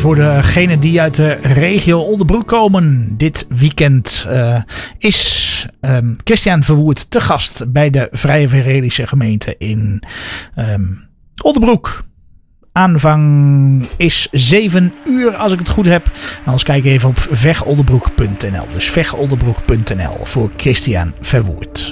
voor degenen die uit de regio Oldebroek komen. Dit weekend is Christian Verwoerd te gast bij de Vrije Evangelische Gemeente in Oldebroek. Aanvang is 7 uur als ik het goed heb. Anders kijk even op vegoldebroek.nl. Dus vegoldebroek.nl voor Christian Verwoerd.